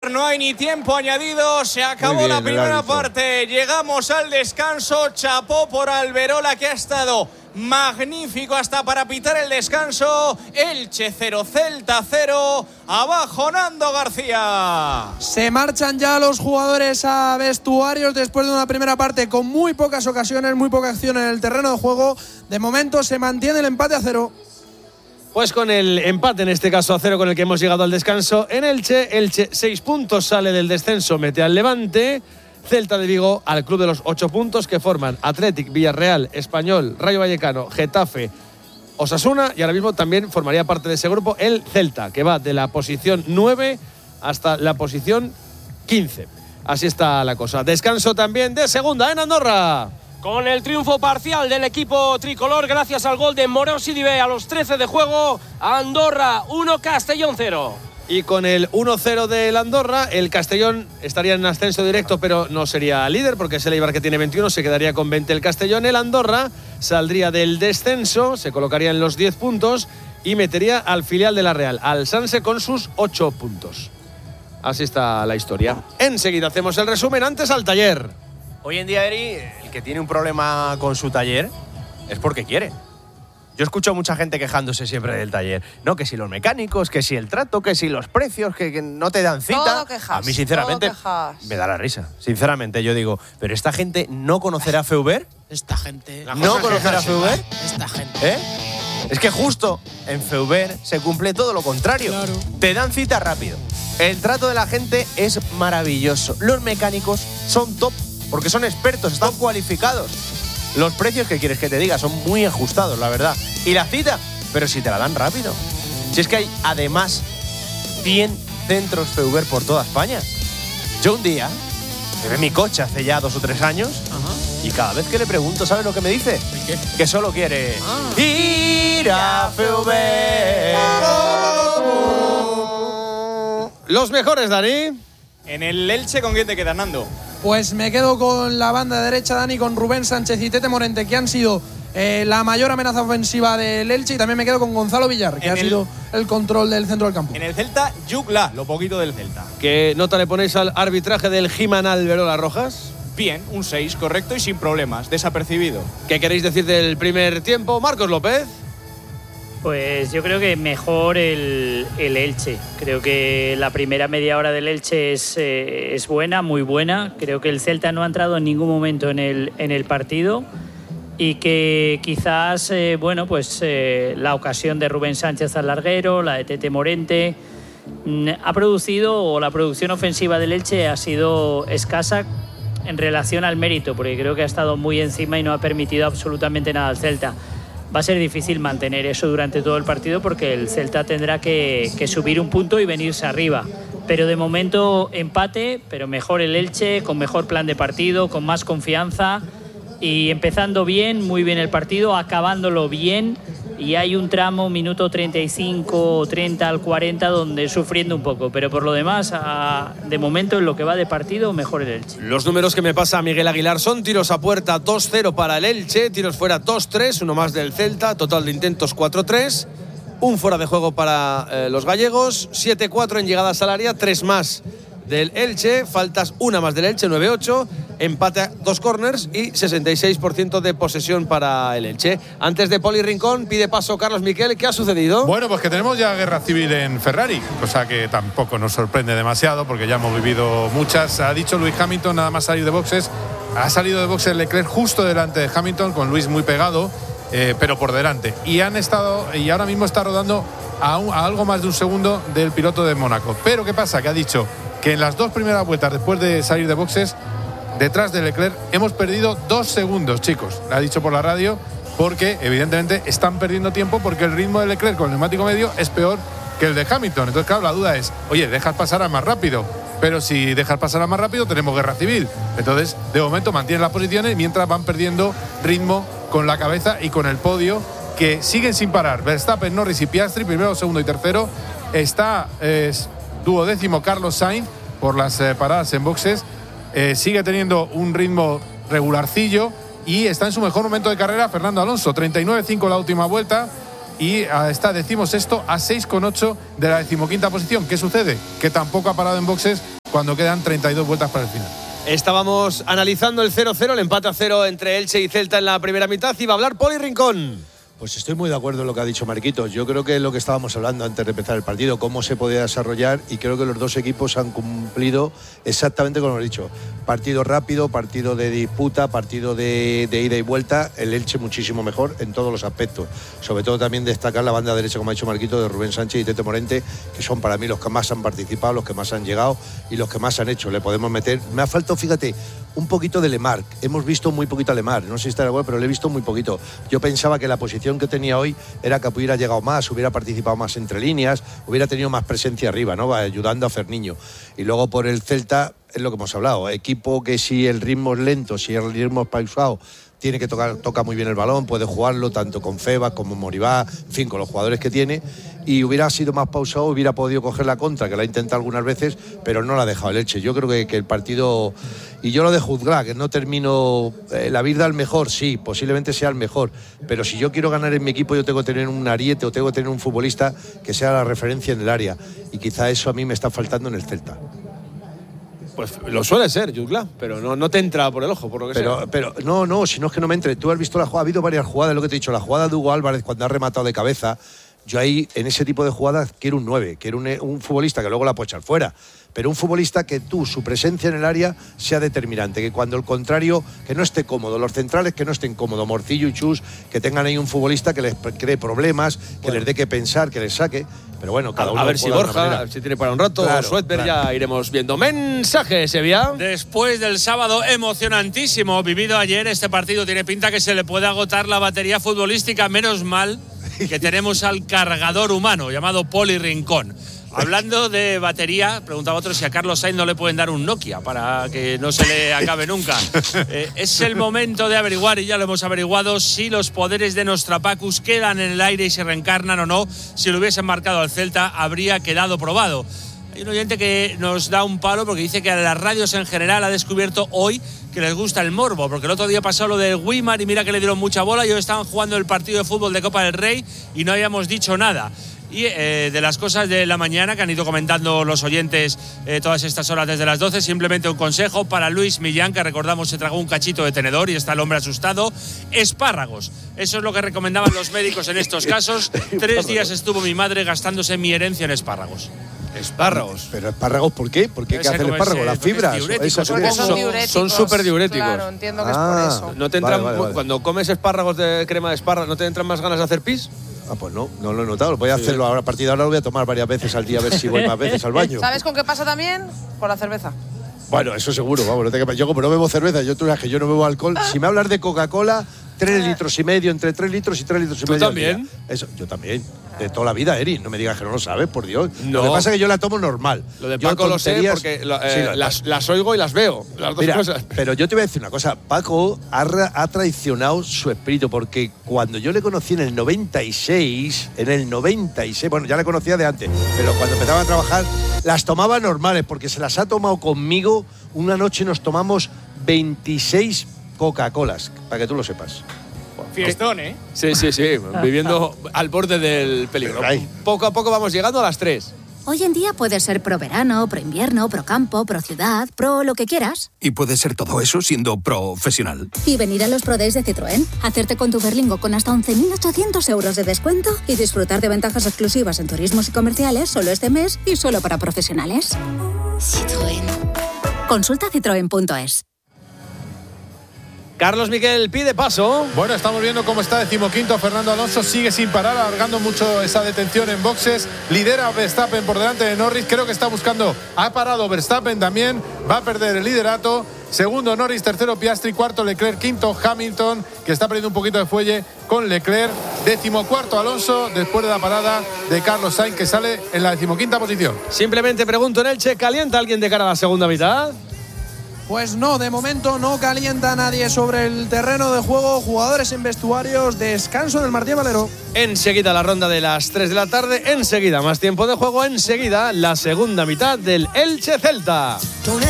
No hay ni tiempo añadido, se acabó la primera parte, llegamos al descanso. Chapó por Alberola, que ha estado magnífico hasta para pitar el descanso. Elche 0, Celta 0, abajo Nando García. Se marchan ya los jugadores a vestuarios después de una primera parte con muy pocas ocasiones, muy poca acción en el terreno de juego. De momento se mantiene el empate a 0. Pues con el empate, en este caso a 0, con el que hemos llegado al descanso en Elche. Elche 6 puntos, sale del descenso, mete al Levante. Celta de Vigo al club de los 8 puntos, que forman Athletic, Villarreal, Español, Rayo Vallecano, Getafe, Osasuna, y ahora mismo también formaría parte de ese grupo el Celta, que va de la posición 9 hasta la posición 15. Así está la cosa. Descanso también de segunda en Andorra. Con el triunfo parcial del equipo tricolor gracias al gol de Moreo Sidibe a los 13 de juego. Andorra 1, Castellón 0. Y con el 1-0 del Andorra, el Castellón estaría en ascenso directo, pero no sería líder, porque es el Eibar que tiene 21, se quedaría con 20 el Castellón. El Andorra saldría del descenso, se colocaría en los 10 puntos y metería al filial de la Real, al Sanse, con sus 8 puntos. Así está la historia. Enseguida hacemos el resumen, antes al taller. Hoy en día, Eri, el que tiene un problema con su taller es porque quiere. Yo escucho a mucha gente quejándose siempre del taller. No, que si los mecánicos, que si el trato, que si los precios, que no te dan cita. Todo quejas, a mí, sinceramente, me da la risa. Sinceramente, yo digo, ¿pero esta gente no conocerá Feuber? Esta gente. ¿No conocerá Feuber? Esta gente. Es que justo en Feuber se cumple todo lo contrario. Claro. Te dan cita rápido. El trato de la gente es maravilloso. Los mecánicos son top, porque son expertos, están cualificados. Los precios, que quieres que te diga, son muy ajustados, la verdad. Y la cita, pero si te la dan rápido. Si es que hay, además, 100 centros Feuber por toda España. Yo un día llevé mi coche hace ya 2 o 3 años. Ajá. Y cada vez que le pregunto, ¿sabes lo que me dice? ¿Qué? Que solo quiere ir a Feuber. Los mejores, Dani. En el Elche, ¿con quién te quedas, Nando? Pues me quedo con la banda derecha, Dani, con Rubén Sánchez y Tete Morente, que han sido la mayor amenaza ofensiva del Elche, y también me quedo con Gonzalo Villar, que ha sido el control del centro del campo. En el Celta, Yugla, lo poquito del Celta. ¿Qué nota le ponéis al arbitraje del Giman Alberola Rojas? Bien, un 6, correcto y sin problemas, desapercibido. ¿Qué queréis decir del primer tiempo, Marcos López? Pues yo creo que mejor el Elche. Creo que la primera media hora del Elche es buena, muy buena. Creo que el Celta no ha entrado en ningún momento en el partido, y que quizás la ocasión de Rubén Sánchez al larguero, la de Tete Morente, ha producido, o la producción ofensiva del Elche ha sido escasa en relación al mérito, porque creo que ha estado muy encima y no ha permitido absolutamente nada al Celta. Va a ser difícil mantener eso durante todo el partido, porque el Celta tendrá que subir un punto y venirse arriba. Pero de momento empate, pero mejor el Elche, con mejor plan de partido, con más confianza y empezando bien, muy bien el partido, acabándolo bien. Y hay un tramo, minuto 35, 30 al 40, donde sufriendo un poco. Pero por lo demás, de momento, en lo que va de partido, mejor el Elche. Los números que me pasa Miguel Aguilar son: tiros a puerta 2-0 para el Elche, tiros fuera 2-3, uno más del Celta, total de intentos 4-3, un fuera de juego para los gallegos, 7-4 en llegadas al área, 3 más del Elche, faltas una más del Elche, 9-8, empate a 2 corners y 66% de posesión para el Elche. Antes de Poli Rincón, pide paso Carlos Miquel. ¿Qué ha sucedido? Bueno, pues que tenemos ya guerra civil en Ferrari, cosa que tampoco nos sorprende demasiado, porque ya hemos vivido muchas. Ha dicho Lewis Hamilton, nada más salir de boxes, ha salido de boxes Leclerc justo delante de Hamilton, con Lewis muy pegado, pero por delante. Y ahora mismo está rodando a algo más de un segundo del piloto de Mónaco. Pero ¿qué pasa? Que ha dicho que en las 2 primeras vueltas, después de salir de boxes, detrás de Leclerc, hemos perdido 2 segundos, chicos. Lo ha dicho por la radio, porque evidentemente están perdiendo tiempo, porque el ritmo de Leclerc con el neumático medio es peor que el de Hamilton. Entonces, claro, la duda es, oye, dejas pasar a más rápido. Pero si dejas pasar a más rápido, tenemos guerra civil. Entonces, de momento mantienen las posiciones mientras van perdiendo ritmo con la cabeza y con el podio, que siguen sin parar. Verstappen, Norris y Piastri, primero, segundo y tercero. Está duodécimo Carlos Sainz por las paradas en boxes. Sigue teniendo un ritmo regularcillo y está en su mejor momento de carrera Fernando Alonso, 39.5 la última vuelta y está 16º a 6,8 de la 15ª posición. ¿Qué sucede? Que tampoco ha parado en boxes cuando quedan 32 vueltas para el final. Estábamos analizando el 0-0, el empate a 0 entre Elche y Celta en la primera mitad. Y va a hablar Poli Rincón. Pues estoy muy de acuerdo en lo que ha dicho Marquitos. Yo creo que es lo que estábamos hablando antes de empezar el partido, cómo se podía desarrollar, y creo que los dos equipos han cumplido exactamente como lo he dicho. Partido rápido, partido de disputa, partido de ida y vuelta. El Elche muchísimo mejor en todos los aspectos. Sobre todo también destacar la banda derecha, como ha dicho Marquitos, de Rubén Sánchez y Tete Morente, que son para mí los que más han participado, los que más han llegado y los que más han hecho. Le podemos meter. Me ha faltado, fíjate, un poquito de Lemar. Hemos visto muy poquito a Lemar. No sé si está de acuerdo, pero le he visto muy poquito. Yo pensaba que la posición que tenía hoy era que hubiera llegado más, hubiera participado más entre líneas, hubiera tenido más presencia arriba, ¿no? Ayudando a Ferniño. Y luego por el Celta, es lo que hemos hablado, equipo que si el ritmo es lento, si el ritmo es pausado, tiene que toca muy bien el balón, puede jugarlo tanto con Febas como Moribá, en fin, con los jugadores que tiene, y hubiera sido más pausado, hubiera podido coger la contra, que la ha intentado algunas veces, pero no la ha dejado el Elche. Yo creo que el partido, y yo lo de juzgar, que no termino, la vida al mejor, sí, posiblemente sea el mejor, pero si yo quiero ganar en mi equipo, yo tengo que tener un ariete o tengo que tener un futbolista que sea la referencia en el área, y quizá eso a mí me está faltando en el Celta. Pues lo suele ser, Jutgla, pero no te entra por el ojo, por lo que sea. Pero no, si no es que no me entre. Tú has visto la jugada, ha habido varias jugadas, lo que te he dicho, la jugada de Hugo Álvarez cuando ha rematado de cabeza. Yo ahí, en ese tipo de jugadas, quiero un 9, quiero un futbolista que luego la puede echar fuera, pero un futbolista que su presencia en el área sea determinante, que cuando el contrario, que no esté cómodo, los centrales que no estén cómodos, Morcillo y Chus, que tengan ahí un futbolista que les cree problemas, que les dé que pensar, que les saque, pero bueno, cada uno. A ver si Borja, si tiene para un rato, claro, o Suetber, claro. Ya iremos viendo. Mensaje, Sevilla. Después del sábado emocionantísimo vivido ayer, este partido tiene pinta que se le puede agotar la batería futbolística, menos mal que tenemos al cargador humano llamado Poli Rincón. Hablando de batería, preguntaba otro si a Carlos Sainz no le pueden dar un Nokia para que no se le acabe nunca. Es el momento de averiguar, y ya lo hemos averiguado, si los poderes de Nostrapacus quedan en el aire y se reencarnan o no. Si lo hubiesen marcado al Celta, habría quedado probado. Hay un oyente que nos da un palo porque dice que a las radios en general ha descubierto hoy que les gusta el morbo, porque el otro día pasó lo del Weimar y mira que le dieron mucha bola, y hoy estaban jugando el partido de fútbol de Copa del Rey y no habíamos dicho nada. Y de las cosas de la mañana que han ido comentando los oyentes todas estas horas desde las 12, simplemente un consejo para Luis Millán, que recordamos se tragó un cachito de tenedor y está el hombre asustado. Espárragos, eso es lo que recomendaban los médicos en estos casos. 3 días estuvo mi madre gastándose mi herencia en espárragos. Espárragos. ¿Pero espárragos por qué? ¿Por qué hay que hacer espárragos? ¿Las fibras? Son súper diuréticos. Claro, entiendo que es por eso. ¿No te entran, vale. Cuando comes espárragos de crema de espárragos, no te entran más ganas de hacer pis? Ah, pues no lo he notado. Voy a hacerlo ahora. A partir de ahora lo voy a tomar varias veces al día, a ver si voy más veces al baño. ¿Sabes con qué pasa también? Con la cerveza. Bueno, eso seguro, vamos. Yo como no bebo cerveza, tú sabes que yo no bebo alcohol. Si me hablas de Coca-Cola, 3 litros y medio, entre 3 litros y 3 litros y medio. ¿Tú también? Eso, yo también. De toda la vida, Eri. No me digas que no lo sabes, por Dios. No. Lo que pasa es que yo la tomo normal. Lo de Paco lo sé porque las oigo y las veo. Las dos cosas. Pero yo te voy a decir una cosa. Paco ha traicionado su espíritu, porque cuando yo le conocí en el 96, bueno, ya le conocía de antes, pero cuando empezaba a trabajar, las tomaba normales, porque se las ha tomado conmigo. Una noche nos tomamos 26 Coca-Colas, para que tú lo sepas. Fiestón, ¿eh? Sí, viviendo al borde del peligro. Poco a poco vamos llegando a las 3. Hoy en día puedes ser pro verano, pro invierno, pro campo, pro ciudad, pro lo que quieras. Y puedes ser todo eso siendo profesional. Y venir a los Pro Days de Citroën, hacerte con tu Berlingo con hasta 11.800 euros de descuento y disfrutar de ventajas exclusivas en turismos y comerciales solo este mes y solo para profesionales. Citroën. Consulta citroen.es. Carlos Miquel pide paso. Bueno, estamos viendo cómo está 15º Fernando Alonso, sigue sin parar, alargando mucho esa detención en boxes. Lidera Verstappen por delante de Norris, creo que está buscando, ha parado Verstappen también, va a perder el liderato. Segundo Norris, tercero Piastri, cuarto Leclerc, quinto Hamilton, que está perdiendo un poquito de fuelle con Leclerc. 14º Alonso, después de la parada de Carlos Sainz, que sale en la 15ª posición. Simplemente pregunto en Elche, ¿calienta alguien de cara a la segunda mitad? Pues no, de momento no calienta nadie sobre el terreno de juego. Jugadores en vestuarios, descanso en el Martí Valero. Enseguida la ronda de las 3 de la tarde, enseguida más tiempo de juego, enseguida la segunda mitad del Elche Celta.